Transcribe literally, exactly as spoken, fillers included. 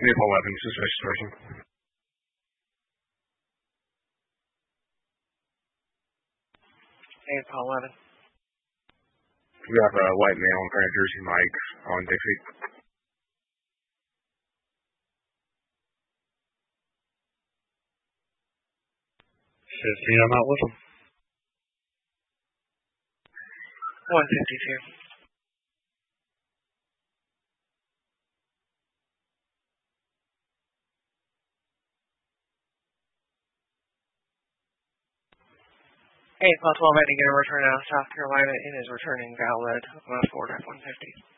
Maple eleven, suspicious person. Maple eleven. We have a white male in front of Jersey Mike on Dixie. fifty, I'm out with him. one fifty-two. eight twelve, heading in a return out of South Carolina and is returning valid on Ford F one fifty.